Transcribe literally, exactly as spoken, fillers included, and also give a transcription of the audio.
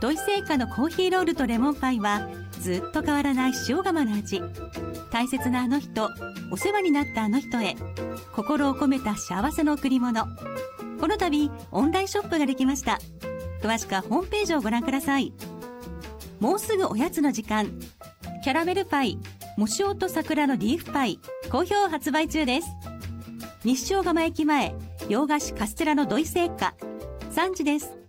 土井製菓のコーヒーロールとレモンパイはずっと変わらない塩釜の味。大切なあの人、お世話になったあの人へ、心を込めた幸せの贈り物。この度オンラインショップができました。詳しくはホームページをご覧ください。もうすぐおやつの時間、キャラメルパイもしおと桜のリーフパイ好評発売中です。西塩釜駅前洋菓子カステラの土井製菓さんじです。